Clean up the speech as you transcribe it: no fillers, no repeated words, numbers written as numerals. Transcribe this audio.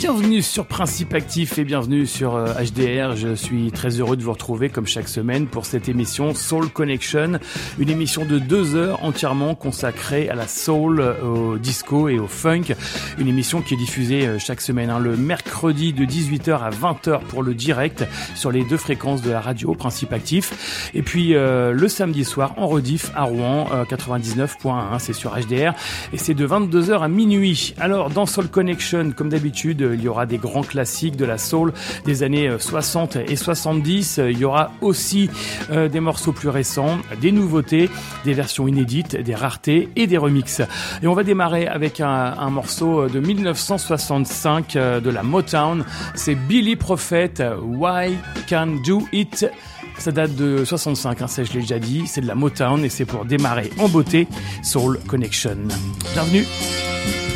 Bienvenue sur Principe Actif et bienvenue sur HDR. Je suis très heureux de vous retrouver comme chaque semaine pour cette émission Soul Connection, une émission de 2 heures entièrement consacrée à la soul, au disco et au funk. Une émission qui est diffusée chaque semaine, le mercredi de 18h à 20h pour le direct sur les 2 fréquences de la radio Principe Actif. Et puis le samedi soir en rediff à Rouen 99.1, c'est sur HDR et c'est de 22h à minuit. Alors dans Soul Connection, comme d'habitude, il y aura des grands classiques de la soul des années 60 et 70. Il y aura aussi des morceaux plus récents, des nouveautés, des versions inédites, des raretés et des remixes. Et on va démarrer avec un morceau de 1965 de la Motown. C'est Billy Prophet, Why Can't Do It. Ça date de 65, ça je l'ai déjà dit. C'est de la Motown et c'est pour démarrer en beauté Soul Connection. Bienvenue.